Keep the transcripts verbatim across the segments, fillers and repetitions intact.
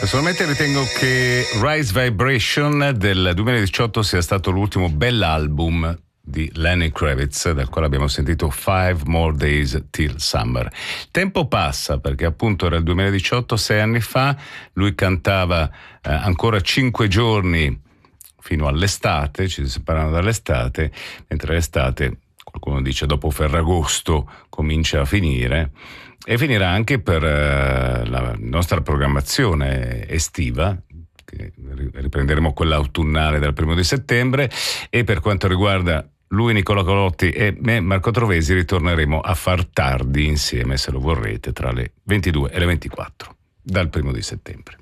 Personalmente ritengo che Rise Vibration del duemiladiciotto sia stato l'ultimo bell'album di Lenny Kravitz, dal quale abbiamo sentito Five More Days Till Summer. Il tempo passa perché appunto era il duemiladiciotto, sei anni fa, lui cantava eh, ancora cinque giorni fino all'estate, ci separano dall'estate, mentre l'estate, qualcuno dice dopo Ferragosto, comincia a finire. E finirà anche per uh, la nostra programmazione estiva, che riprenderemo quella autunnale dal primo di settembre, e per quanto riguarda lui, Nicola Colotti e me, Marco Trovesi, ritorneremo a far tardi insieme, se lo vorrete, tra le ventidue e le ventiquattro dal primo di settembre.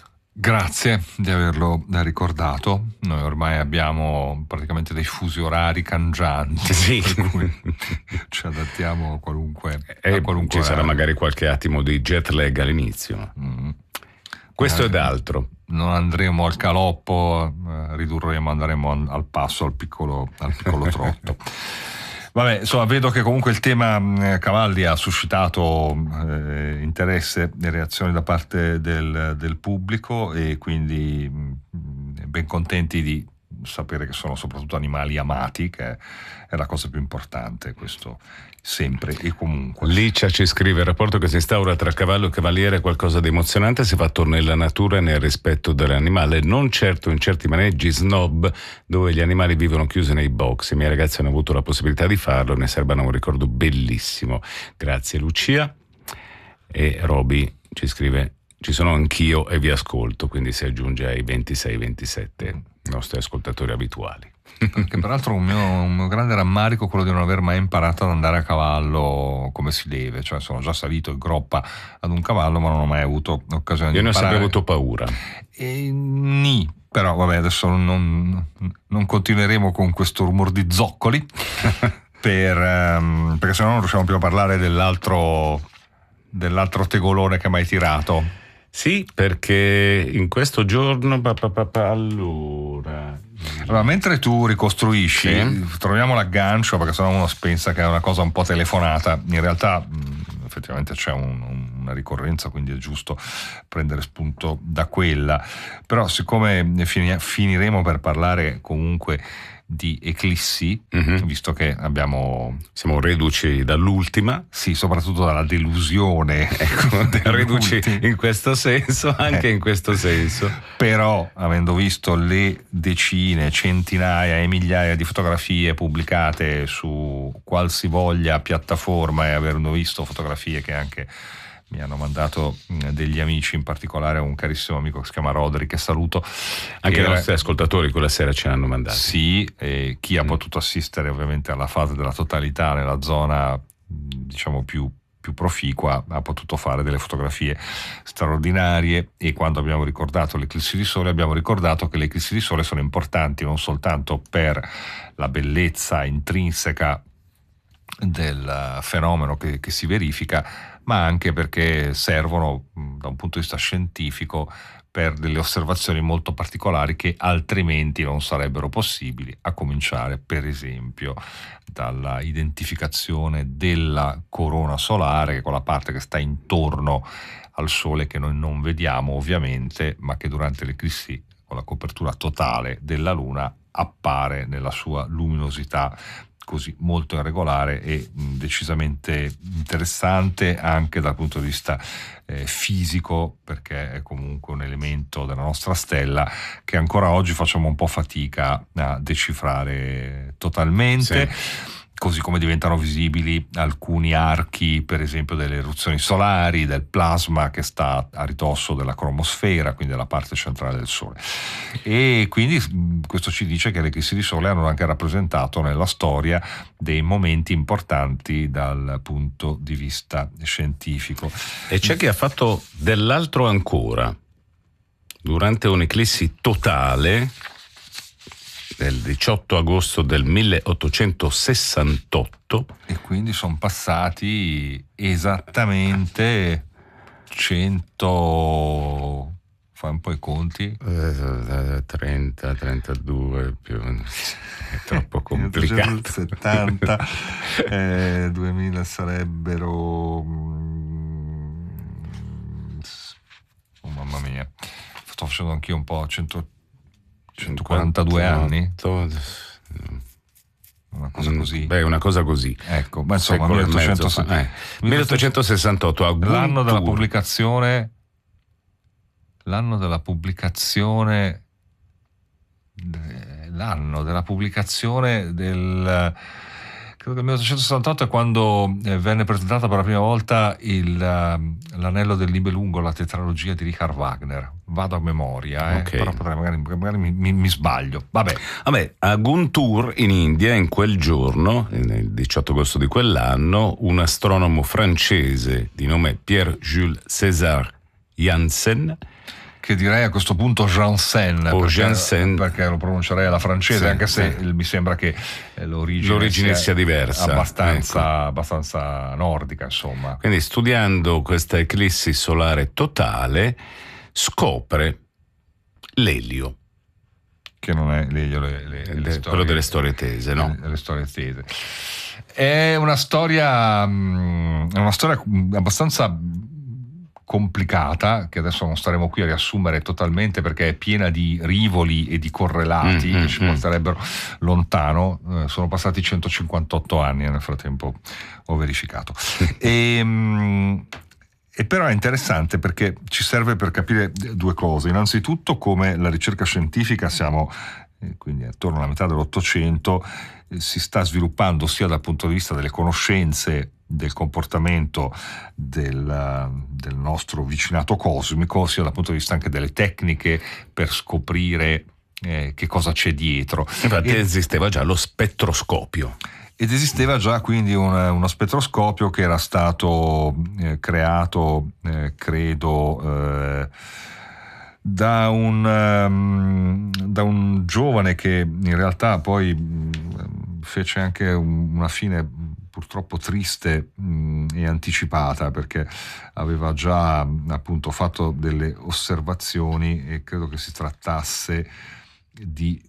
Grazie di averlo ricordato. Noi ormai abbiamo praticamente dei fusi orari cangianti, sì. Per cui ci adattiamo a qualunque, e a qualunque ci sarà orario. magari qualche attimo di jet lag all'inizio. Mm. Questo eh, ed altro. Non andremo al galoppo, eh, ridurremo, andremo al passo, al piccolo, al piccolo trotto. Vabbè, insomma, vedo che comunque il tema eh, cavalli ha suscitato eh, interesse e reazioni da parte del, del pubblico, e quindi mh, ben contenti di sapere che sono soprattutto animali amati, che è la cosa più importante, questo sempre e comunque. Licia ci scrive: il rapporto che si instaura tra cavallo e cavaliere è qualcosa di emozionante, si fa fatto nella natura e nel rispetto dell'animale, non certo in certi maneggi snob dove gli animali vivono chiusi nei box. I miei ragazzi hanno avuto la possibilità di farlo, ne serbano un ricordo bellissimo. Grazie Lucia. E Roby ci scrive: ci sono anch'io e vi ascolto, quindi si aggiunge ai ventisei ventisette nostri ascoltatori abituali. Che peraltro un mio, un mio grande rammarico è quello di non aver mai imparato ad andare a cavallo come si deve, cioè sono già salito in groppa ad un cavallo ma non ho mai avuto occasione Io di ne ho imparare. sempre avuto paura. E, ni, però vabbè, adesso non, non continueremo con questo rumor di zoccoli per, um, perché sennò non riusciamo più a parlare dell'altro, dell'altro tegolone che hai mai tirato. Sì, perché in questo giorno pa, pa, pa, pa, allora Allora, mentre tu ricostruisci, sì. troviamo l'aggancio, perché sennò uno pensa che è una cosa un po' telefonata. In realtà mh, effettivamente c'è un, un, una ricorrenza, quindi è giusto prendere spunto da quella. Però siccome fini, finiremo per parlare comunque di eclissi, mm-hmm. visto che abbiamo siamo reduci dall'ultima, sì, soprattutto dalla delusione, ecco, reduci in questo senso, anche eh. in questo senso. Però avendo visto le decine, centinaia e migliaia di fotografie pubblicate su qualsivoglia piattaforma, e avendo visto fotografie che anche mi hanno mandato degli amici, in particolare un carissimo amico che si chiama Rodri, che saluto. Anche i nostri ascoltatori quella sera ce l'hanno mandato. Sì, e chi mm. ha potuto assistere ovviamente alla fase della totalità nella zona, diciamo, più, più proficua, ha potuto fare delle fotografie straordinarie. E quando abbiamo ricordato le eclissi di sole, abbiamo ricordato che le eclissi di sole sono importanti non soltanto per la bellezza intrinseca del fenomeno che, che si verifica, ma anche perché servono da un punto di vista scientifico per delle osservazioni molto particolari che altrimenti non sarebbero possibili, a cominciare per esempio dalla identificazione della corona solare, che è quella parte che sta intorno al Sole che noi non vediamo ovviamente, ma che durante l'eclissi con la copertura totale della Luna appare nella sua luminosità così molto irregolare e mh, decisamente interessante anche dal punto di vista eh, fisico, perché è comunque un elemento della nostra stella che ancora oggi facciamo un po' fatica a decifrare totalmente. Sì. Così come diventano visibili alcuni archi, per esempio delle eruzioni solari, del plasma che sta a ridosso della cromosfera, quindi della parte centrale del Sole. E quindi questo ci dice che le eclissi di Sole hanno anche rappresentato nella storia dei momenti importanti dal punto di vista scientifico. E c'è chi ha fatto dell'altro ancora. Durante un'eclissi totale del diciotto agosto del milleottocentosessantotto, e quindi sono passati esattamente cento, fai un po' i conti, trenta, trentadue più, è troppo complicato. settanta, eh, duemila sarebbero, oh mamma mia, sto facendo anch'io un po', cento, centoquarantadue anni, una cosa così. Beh, una cosa così. Ecco, ma insomma, milleottocentosessantotto, eh. milleottocentosessantotto, l'anno della pubblicazione, l'anno della pubblicazione, l'anno della pubblicazione del, credo che il milleottocentosessantotto è quando venne presentata per la prima volta il, l'Anello del Nibelungo, la tetralogia di Richard Wagner. Vado a memoria, eh? Okay. Però potrei, magari, magari mi, mi, mi sbaglio. Vabbè. Vabbè, a Guntur in India, in quel giorno, il diciotto agosto di quell'anno, un astronomo francese di nome Pierre-Jules César Janssen, che direi a questo punto Janssen, o perché, Janssen, perché lo pronuncerei alla francese, sì, anche se sì. mi sembra che l'origine, l'origine sia, sia diversa, abbastanza, ecco. abbastanza nordica, insomma. Quindi, studiando questa eclissi solare totale, scopre l'elio, che non è l'elio, le, le, le quello storie, delle storie tese, no? Le, le storie tese. È una storia, è una storia abbastanza complicata, che adesso non staremo qui a riassumere totalmente perché è piena di rivoli e di correlati mm, che mm, ci porterebbero mm. lontano. Eh, sono passati centocinquantotto anni e nel frattempo ho verificato. e, mh, e però è interessante perché ci serve per capire due cose. Innanzitutto come la ricerca scientifica, siamo eh, quindi attorno alla metà dell'Ottocento, eh, si sta sviluppando sia dal punto di vista delle conoscenze del comportamento del, del nostro vicinato cosmico, sia dal punto di vista anche delle tecniche per scoprire eh, che cosa c'è dietro. Infatti e, esisteva già lo spettroscopio. Ed esisteva già quindi un, uno spettroscopio che era stato eh, creato, eh, credo, eh, da, un, um, da un giovane che in realtà poi um, fece anche un, una fine purtroppo triste mh, e anticipata, perché aveva già mh, appunto fatto delle osservazioni, e credo che si trattasse di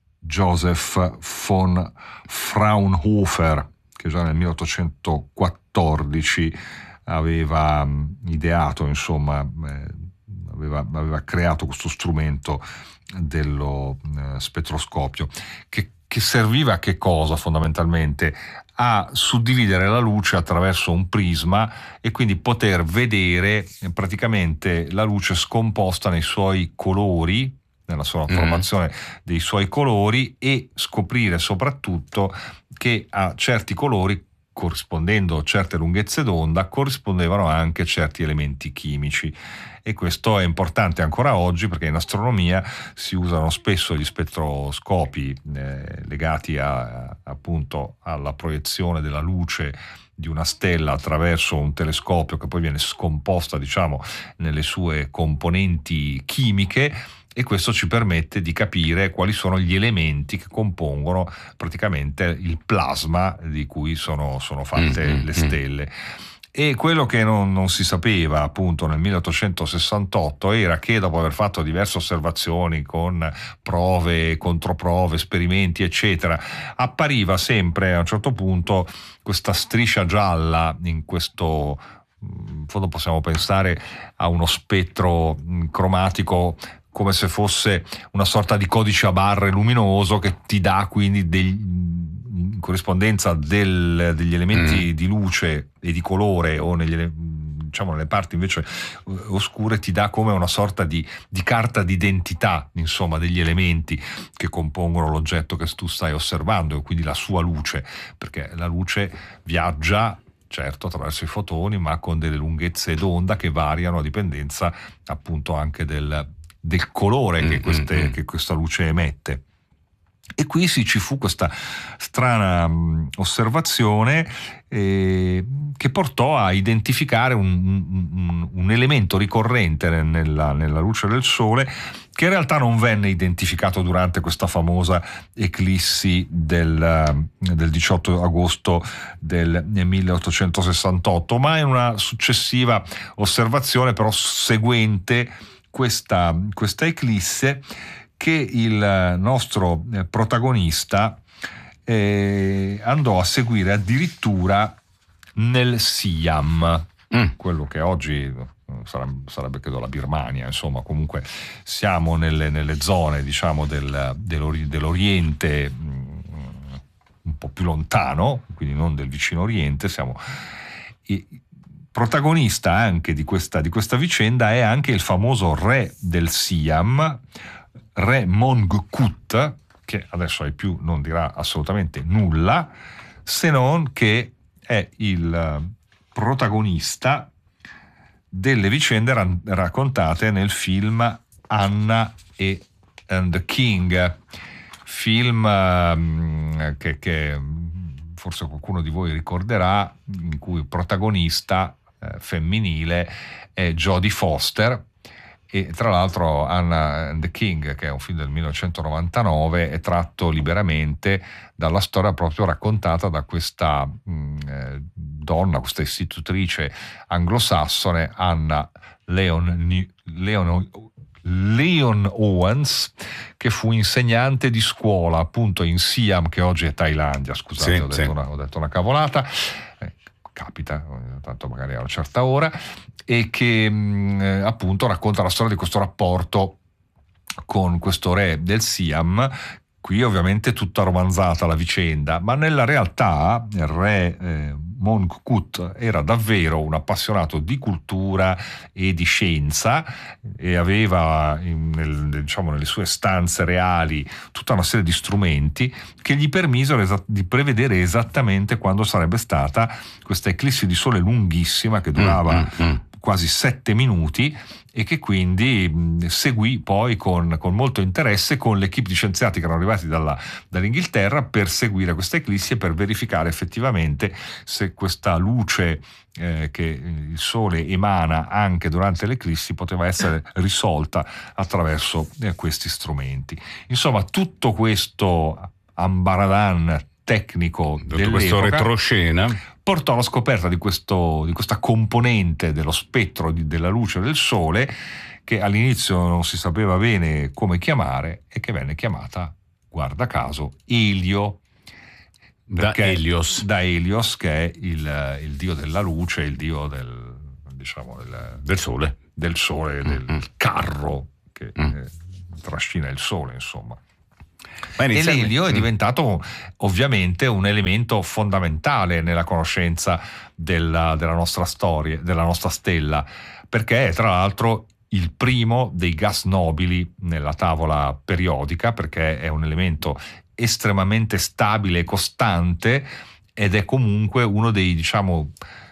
Joseph von Fraunhofer, che già nel milleottocentoquattordici aveva mh, ideato, insomma, eh, aveva, aveva creato questo strumento dello eh, spettroscopio, che, che serviva a che cosa fondamentalmente? A suddividere la luce attraverso un prisma e quindi poter vedere praticamente la luce scomposta nei suoi colori, nella sua formazione mm. dei suoi colori, e scoprire soprattutto che a certi colori, corrispondendo a certe lunghezze d'onda, corrispondevano anche certi elementi chimici. E questo è importante ancora oggi, perché in astronomia si usano spesso gli spettroscopi eh, legati a, appunto alla proiezione della luce di una stella attraverso un telescopio che poi viene scomposta, diciamo, nelle sue componenti chimiche, e questo ci permette di capire quali sono gli elementi che compongono praticamente il plasma di cui sono, sono fatte mm-hmm. le stelle. E quello che non, non si sapeva appunto nel milleottocentosessantotto era che, dopo aver fatto diverse osservazioni con prove, controprove, esperimenti eccetera, appariva sempre a un certo punto questa striscia gialla in questo, in fondo possiamo pensare a uno spettro cromatico, come se fosse una sorta di codice a barre luminoso che ti dà quindi degli, in corrispondenza del, degli elementi mm. di luce e di colore, o negli, diciamo nelle parti invece oscure, ti dà come una sorta di, di carta d'identità, insomma, degli elementi che compongono l'oggetto che tu stai osservando, e quindi la sua luce, perché la luce viaggia certo attraverso i fotoni, ma con delle lunghezze d'onda che variano a dipendenza appunto anche del del colore che, queste, che questa luce emette. E qui sì, ci fu questa strana mh, osservazione eh, che portò a identificare un, un, un elemento ricorrente nella, nella luce del Sole, che in realtà non venne identificato durante questa famosa eclissi del, del diciotto agosto del milleottocentosessantotto, ma in una successiva osservazione però seguente questa, questa eclisse, che il nostro protagonista eh, andò a seguire addirittura nel Siam, mm. quello che oggi sarebbe, sarebbe credo la Birmania, insomma comunque siamo nelle, nelle zone diciamo del, dell'ori, dell'Oriente mh, un po' più lontano, quindi non del vicino Oriente, siamo... E, protagonista anche di questa, di questa vicenda è anche il famoso re del Siam, re Mongkut, che adesso ai più non dirà assolutamente nulla, se non che è il protagonista delle vicende ra- raccontate nel film Anna e and the King, film um, che, che forse qualcuno di voi ricorderà, in cui il protagonista eh, femminile è Jodie Foster, e tra l'altro Anna and the King, che è un film del millenovecentonovantanove, è tratto liberamente dalla storia proprio raccontata da questa mh, eh, donna, questa istitutrice anglosassone, Anna Leon, Leon, Leon Owens, che fu insegnante di scuola appunto in Siam, che oggi è Thailandia, scusate, sì, ho, detto sì. una, ho detto una cavolata, eh, capita, tanto magari a una certa ora, e che mh, appunto racconta la storia di questo rapporto con questo re del Siam. Qui ovviamente tutta romanzata la vicenda, ma nella realtà il re eh, Mongkut era davvero un appassionato di cultura e di scienza, e aveva in, nel, diciamo, nelle sue stanze reali tutta una serie di strumenti che gli permisero esa- di prevedere esattamente quando sarebbe stata questa eclissi di sole lunghissima che durava mm, mm, mm. quasi sette minuti, e che quindi mh, seguì poi con, con molto interesse con l'equipe di scienziati che erano arrivati dalla, dall'Inghilterra per seguire questa eclissi e per verificare effettivamente se questa luce eh, che il Sole emana anche durante l'eclissi poteva essere risolta attraverso eh, questi strumenti. Insomma, tutto questo ambaradan tecnico Tutto dell'epoca, questo retroscena portò alla scoperta di, questo, di questa componente dello spettro di, della luce del Sole, che all'inizio non si sapeva bene come chiamare e che venne chiamata, guarda caso, Elio. da Helios. Da Helios, che è il, il dio della luce, il dio del, diciamo, del, del Sole, del sole, del mm-hmm. carro che mm. eh, trascina il Sole, insomma. E l'elio è diventato ovviamente un elemento fondamentale nella conoscenza della, della nostra storia, della nostra stella, perché è tra l'altro il primo dei gas nobili nella tavola periodica, perché è un elemento estremamente stabile e costante, ed è comunque uno dei, diciamo,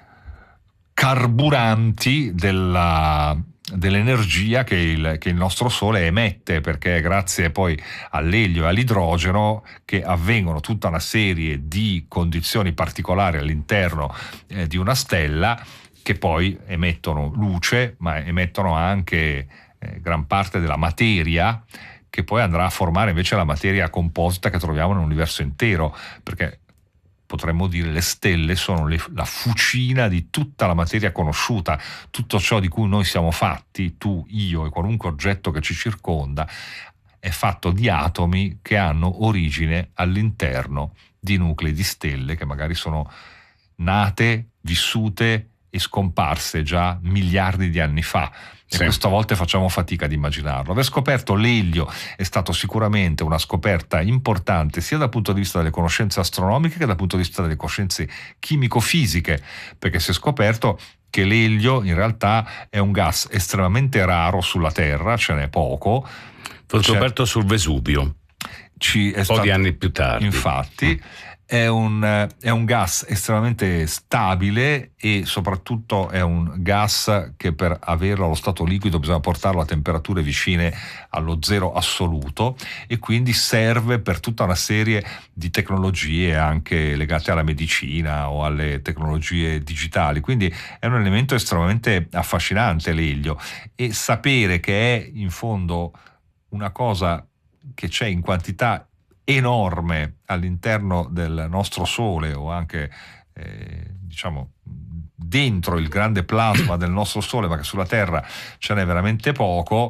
carburanti della dell'energia che il, che il nostro Sole emette, perché è grazie poi all'elio e all'idrogeno che avvengono tutta una serie di condizioni particolari all'interno eh, di una stella, che poi emettono luce, ma emettono anche eh, gran parte della materia, che poi andrà a formare invece la materia composita che troviamo nell'universo intero, perché potremmo dire le stelle sono le, la fucina di tutta la materia conosciuta. Tutto ciò di cui noi siamo fatti, tu, io e qualunque oggetto che ci circonda, è fatto di atomi che hanno origine all'interno di nuclei di stelle che magari sono nate, vissute e scomparse già miliardi di anni fa. E sì, questa volta facciamo fatica ad immaginarlo. Aver scoperto l'elio è stato sicuramente una scoperta importante sia dal punto di vista delle conoscenze astronomiche che dal punto di vista delle conoscenze chimico-fisiche, perché si è scoperto che l'elio in realtà è un gas estremamente raro sulla Terra, ce n'è poco. Fu scoperto sul Vesuvio, ci è un po' stato, di anni più tardi. Infatti, mm. È un, è un gas estremamente stabile, e soprattutto è un gas che per averlo allo stato liquido bisogna portarlo a temperature vicine allo zero assoluto, e quindi serve per tutta una serie di tecnologie anche legate alla medicina o alle tecnologie digitali. Quindi è un elemento estremamente affascinante l'elio, e sapere che è in fondo una cosa che c'è in quantità enorme all'interno del nostro Sole, o anche eh, diciamo dentro il grande plasma del nostro Sole, ma che sulla Terra ce n'è veramente poco,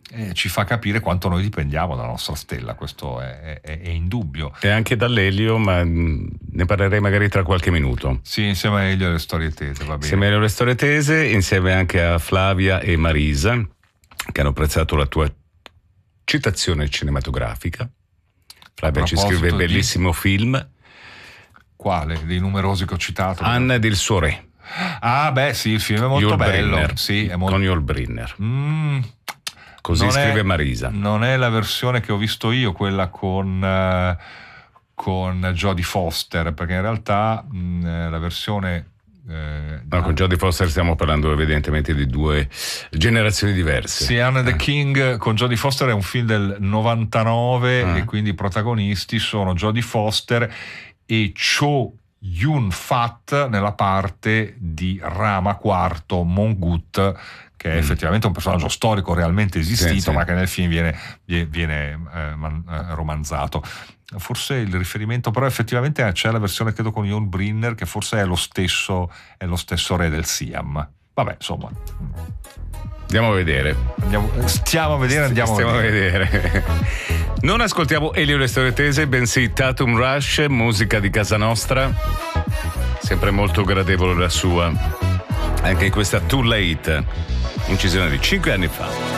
eh, ci fa capire quanto noi dipendiamo dalla nostra stella, questo è, è, è indubbio. E anche dall'elio, ma ne parlerei magari tra qualche minuto. Sì, insieme a Elio alle storie tese, va bene. Insieme a Elio alle storie tese, insieme anche a Flavia e Marisa, che hanno apprezzato la tua citazione cinematografica. Flavia ci scrive di... bellissimo film. Quale? Dei numerosi che ho citato? Anna ed il suo re. Ah beh sì, il film è molto Yul bello. Brynner, sì, è molto... con Yul Brynner. Mm, Così scrive è, Marisa. Non è la versione che ho visto io, quella con, uh, con Jodie Foster, perché in realtà mh, la versione... Eh, no, con Jodie Foster stiamo parlando evidentemente di due generazioni diverse. Sì, Anne eh. the King con Jodie Foster è un film del novantanove ah. e quindi i protagonisti sono Jodie Foster e Cho Yun-fat nella parte di Rama quarto Mongut, che è mm. effettivamente un personaggio storico realmente esistito, sì, sì. ma che nel film viene, viene eh, man, eh, romanzato. Forse il riferimento, però effettivamente c'è la versione credo con Yul Brynner, che forse è lo stesso, è lo stesso re del Siam. Vabbè, insomma. Andiamo a vedere. Andiamo, stiamo a vedere, andiamo Stiamo a vedere. A vedere. Non ascoltiamo Elio le storie tese, bensì Tatum Rush, musica di casa nostra. Sempre molto gradevole la sua. Anche questa Too Late, incisione di cinque anni fa.